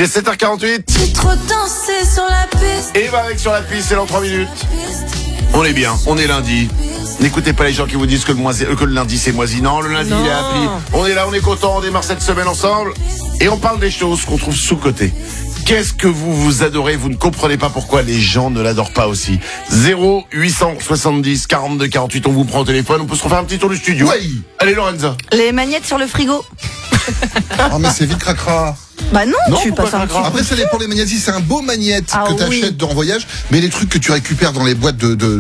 Il est 7h48. J'ai trop dansé sur la piste. Et avec sur la piste, c'est dans 3 minutes. On est bien, on est lundi. N'écoutez pas les gens qui vous disent que le lundi c'est moisi. Non, le lundi il est happy. On est là, on est content, on démarre cette semaine ensemble. Et on parle des choses qu'on trouve sous-cotées. Qu'est-ce que vous adorez? Vous ne comprenez pas pourquoi les gens ne l'adorent pas aussi. 0870 42 48, on vous prend au téléphone. On peut se refaire un petit tour du studio. Oui. Allez Lorenza. Les magnettes sur le frigo. Oh mais c'est vite cracra. Bah non, tu pourquoi passes un petit cracra? Après ça dépend les magnétis, c'est un beau magnète Ah que t'achètes en voyage, mais les trucs que tu récupères dans les boîtes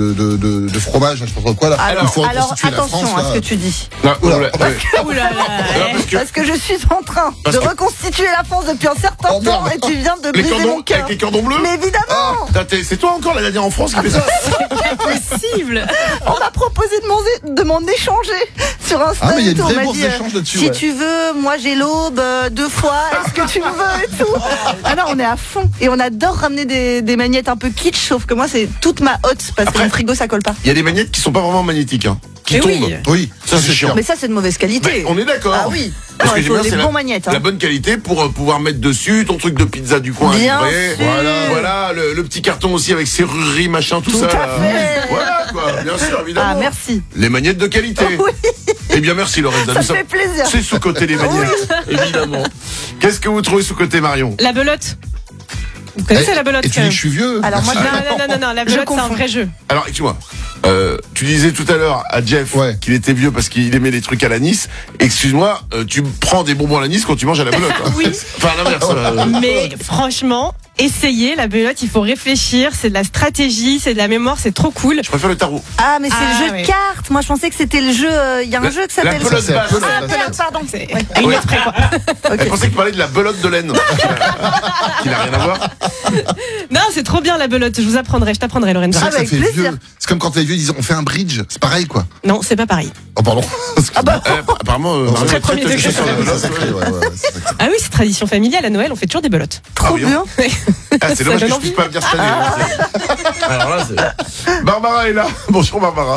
de fromage, je sais pas trop quoi là. Alors, il faut alors reconstituer la attention France, à ce là. que tu dis. Non, Oula, ouais. Ouh là là. Parce que je suis en train Parce de que- reconstituer la France depuis un certain Oh, merde. temps et tu viens de Les briser cordons, mon cœur. avec les cordons bleus. Mais évidemment, C'est toi encore la dernière en France qui fait ça? Possible. on m'a proposé de m'en échanger sur Insta. Ah mais il y a et une tout. vraie On m'a bourse dit, d'échange là-dessus. si ouais. tu veux, moi j'ai l'aube 2 fois, est-ce que tu me veux et tout. Ah non, on est à fond. Et on adore ramener des magnettes un peu kitsch, sauf que moi c'est toute ma hotte parce que Après- mon frigo ça colle pas. Il y a des magnettes qui sont pas vraiment magnétiques, hein, qui Eh tombent. oui. Oui, Ça, c'est chiant. Mais ça c'est de mauvaise qualité. Ben, on est d'accord. Ah oui. Parce Non, que il j'aime faut bien, des c'est bons magnettes. la bonne qualité pour pouvoir mettre dessus ton truc de pizza du coin. Bien livré. sûr. Voilà le petit carton aussi avec serrurerie, machin, tout ça. Tout à là. fait. Voilà quoi, bien sûr, évidemment. Ah merci. Les magnettes de qualité. Oui, Eh bien merci Lorenza. ça Nous sommes- fait plaisir. C'est sous-côté les magnettes, évidemment. Qu'est-ce que vous trouvez sous-côté Marion? La belote. Vous connaissez la belote Et tu quand dis même? que je suis vieux. Alors moi, Non, la Je belote c'est un confonds. vrai jeu. Alors excuse-moi. Tu disais tout à l'heure à Jeff Ouais. qu'il était vieux parce qu'il aimait les trucs à l'anis. Excuse-moi, tu prends des bonbons à l'anis quand tu manges à la belote. Hein. Oui. Enfin à l'inverse. Mais franchement, essayez la belote, il faut réfléchir, c'est de la stratégie, c'est de la mémoire, c'est trop cool. Je préfère le tarot. Ah mais c'est Ah, le jeu ouais. de cartes. Moi je pensais que c'était le jeu. Il y a un jeu qui s'appelle. la pelote c'est la basse. pelote. Ah merde, pardon. C'est Ouais. à une Ouais. autre près, quoi. Elle pensait que tu parlais de la belote de laine. Qui n'a rien à voir. Non, c'est trop bien la belote, je vous apprendrai, je t'apprendrai Lorenza. C'est vrai que ça avec fait plaisir. vieux. C'est comme quand les vieux disent on fait un bridge, c'est pareil quoi. Non, c'est pas pareil. Oh pardon. Apparemment, Marion Très est premier touchée degré. sur la belote. Sacré, ouais, c'est sacré. Ah oui, c'est tradition familiale, à Noël, on fait toujours des belotes. Trop oui, bien. Ah, c'est Ça dommage que donne je envie. puisse pas venir cette année. Alors là, c'est... Barbara est là. Bonjour Barbara.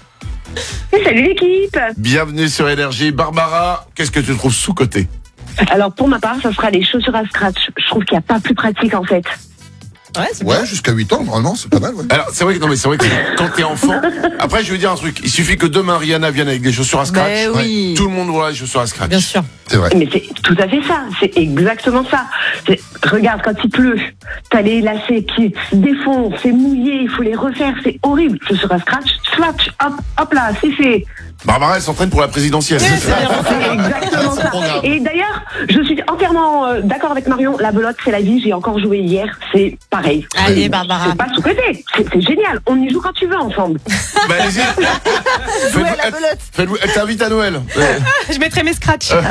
Salut l'équipe. Bienvenue sur Énergie. Barbara, qu'est-ce que tu trouves sous-côté? Alors pour ma part, ça sera les chaussures à scratch. Je trouve qu'il n'y a pas plus pratique en fait. Ouais, c'est bien. Ouais, jusqu'à 8 ans, normalement, c'est pas mal, ouais. Alors, c'est vrai que quand t'es enfant, après, je vais dire un truc. Il suffit que demain, Rihanna vienne avec des chaussures à scratch. Ben oui. Tout le monde voit les chaussures à scratch. Bien sûr. C'est vrai. Mais c'est tout à fait ça. C'est exactement ça. Regarde, quand il pleut, t'as les lacets qui se défont, c'est mouillé, il faut les refaire, c'est horrible. Chaussures à scratch, swatch, hop là, c'est fait. Barbara, elle s'entraîne pour la présidentielle. Ouais, c'est bien. C'est exactement ça. programme. Et d'ailleurs, je suis entièrement d'accord avec Marion. La belote, c'est la vie. J'ai encore joué hier. C'est pareil. Allez, Barbara. C'est pas sous-côté. C'est génial. On y joue quand tu veux ensemble. Bah, allez-y. Jouer à la belote. Elle t'invite à Noël. Je mettrai mes scratchs. Je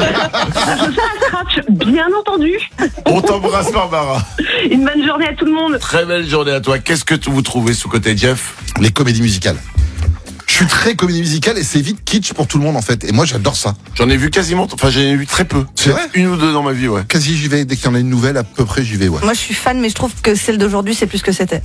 fais un scratch, bien entendu. On t'embrasse, Barbara. Une bonne journée à tout le monde. Très belle journée à toi. Qu'est-ce que vous trouvez sous-côté, Jeff? Les comédies musicales. Je suis très comédie musicale et c'est vite kitsch pour tout le monde en fait. Et moi j'adore ça. J'en ai vu quasiment, enfin, j'en ai vu très peu. C'est vrai? Une ou deux dans ma vie, ouais. Quasi j'y vais, dès qu'il y en a une nouvelle, à peu près j'y vais, ouais. Moi je suis fan mais je trouve que celle d'aujourd'hui c'est plus que c'était.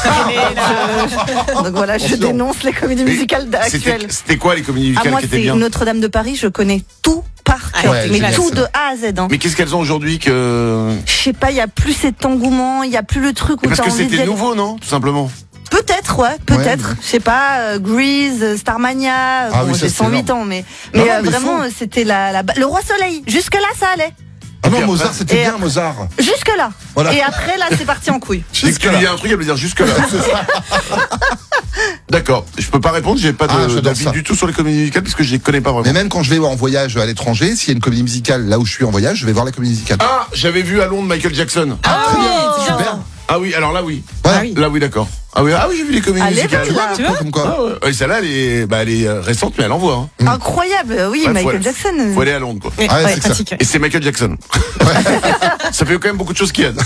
Donc voilà, je Attention. dénonce les comédies Mais musicales actuelles. C'était quoi les comédies Ah musicales moi qui étaient c'est bien? Notre-Dame de Paris, je connais tout par cœur. Ouais, mais génial, tout ça. de A à Z. Hein. Mais qu'est-ce qu'elles ont aujourd'hui que... Je sais pas, il y a plus cet engouement, il y a plus le truc où Parce t'as que envie d'y c'était aller. nouveau, non? Tout simplement. Peut-être, ouais, peut-être. Ouais. Je sais pas, Grease, Starmania. Ah bon, oui, ça, j'ai c'est 108 énorme. ans, mais Non, non, mais vraiment, faut. c'était le Roi Soleil. Jusque là, ça allait. Ah non, puis Mozart après- c'était Et bien, après- Mozart. Jusque là. Voilà. Et après, là, c'est parti en couille. Dès que tu lui dis un truc, elle veut dire jusque là. D'accord. Je peux pas répondre, j'ai pas Ah, j'adore d'avis ça. du tout sur les comédies musicales puisque je les connais pas Mais vraiment. même quand je vais en voyage à l'étranger, s'il y a une comédie musicale là où je suis en voyage, je vais voir la comédie musicale. Ah, j'avais vu à Londres Michael Jackson. Ah oui, c'est bien. Super. Ah oui, alors là oui. Voilà. Ah oui. Là oui, d'accord. Ah oui, j'ai vu les comédies Allez, musicales. voilà. Tu vois Comme quoi. Ah ouais. Ouais, celle-là, elle est récente, mais elle envoie. Hein. Incroyable, oui, Ouais, Michael faut- Jackson. Faut aller à Londres, quoi. Ouais, Ah ouais, c'est que ça. pratique. Et c'est Michael Jackson. Ça fait quand même beaucoup de choses qui aident.